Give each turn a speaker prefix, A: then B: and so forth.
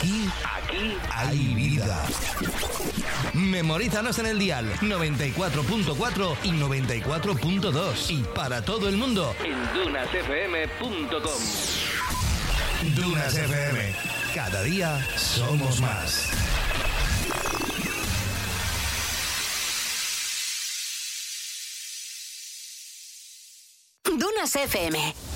A: Aquí hay vida. Memorízanos en el dial 94.4 y 94.2 y para todo el mundo en dunasfm.com. Dunas FM. Cada día somos más.
B: Dunas FM.